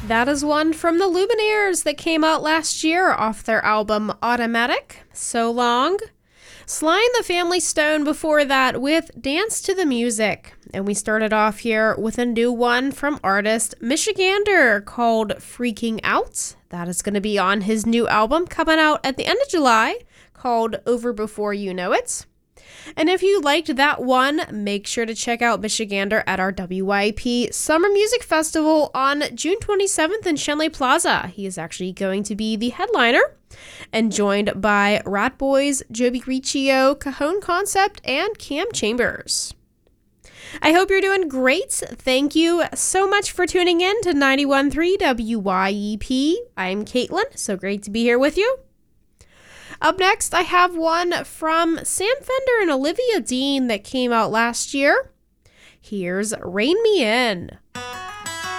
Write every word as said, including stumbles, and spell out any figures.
That is one from the Lumineers that came out last year off their album Automatic. So Long. Sly and the Family Stone before that with Dance to the Music. And we started off here with a new one from artist Michigander called Freaking Out. That is going to be on his new album coming out at the end of July called Over Before You Know It. And if you liked that one, make sure to check out Michigander at our W Y P Summer Music Festival on June twenty-seventh in Shenley Plaza. He is actually going to be the headliner and joined by Rat Boys, Joby Riccio, Cajon Concept, and Cam Chambers. I hope you're doing great. Thank you so much for tuning in to ninety-one point three W Y E P. I'm Caitlin, so great to be here with you. Up next, I have one from Sam Fender and Olivia Dean that came out last year. Here's Rein Me In.